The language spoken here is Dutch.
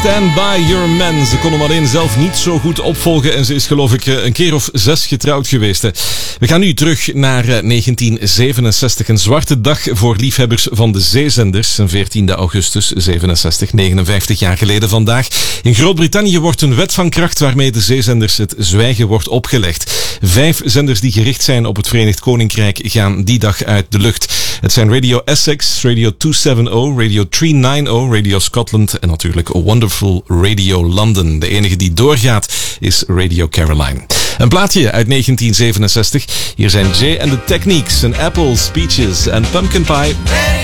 Stand By Your Man. Ze kon hem alleen zelf niet zo goed opvolgen en ze is geloof ik een keer of 6 getrouwd geweest. We gaan nu terug naar 1967. Een zwarte dag voor liefhebbers van de zeezenders. Een 14 augustus 67, 59 jaar geleden vandaag. In Groot-Brittannië wordt een wet van kracht waarmee de zeezenders het zwijgen wordt opgelegd. 5 zenders die gericht zijn op het Verenigd Koninkrijk gaan die dag uit de lucht. Het zijn Radio Essex, Radio 270, Radio 390, Radio Scotland en natuurlijk Wonderful Radio London. De enige die doorgaat is Radio Caroline. Een plaatje uit 1967. Hier zijn Jay and the Techniques en Apples, Peaches en Pumpkin Pie.